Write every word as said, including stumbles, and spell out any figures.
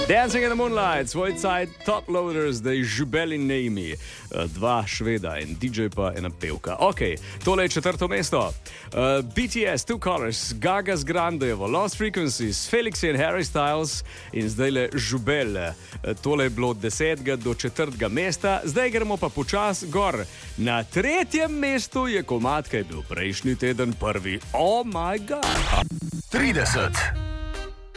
Dancing in the Moonlight, svoj cajt Top Loaders, da je Žubeli Neimi, dva šveda in D J pa ena pevka. Ok, tole je četrto mesto. Uh, B T S, Two Colors, Gaga z Grandejevo, Lost Frequencies, Felix in Harry Styles in zdaj le Žubel. Uh, tole je bilo od desetega do četrtega mesta, zdaj gremo pa počas gor. Na tretjem mestu je komad, ki je bil prejšnji teden prvi. Oh my god! trideset.